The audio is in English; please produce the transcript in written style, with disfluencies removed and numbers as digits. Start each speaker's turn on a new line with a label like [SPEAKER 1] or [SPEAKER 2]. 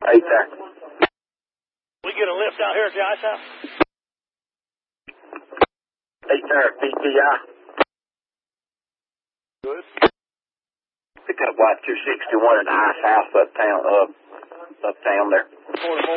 [SPEAKER 1] 8 there.
[SPEAKER 2] We get a lift out here at the ice house?
[SPEAKER 1] 8 there, PTI.
[SPEAKER 2] Good.
[SPEAKER 1] Pick up White 261 at the ice house uptown there.
[SPEAKER 2] 4-4.